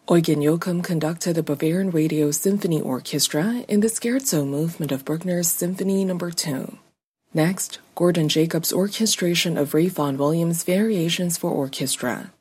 Eugen Joachim conducted the Bavarian Radio Symphony Orchestra in the scherzo movement of Bruckner's Symphony No. 2. Next, Gordon Jacobs' orchestration of Ralph Vaughan Williams' Variations for Orchestra.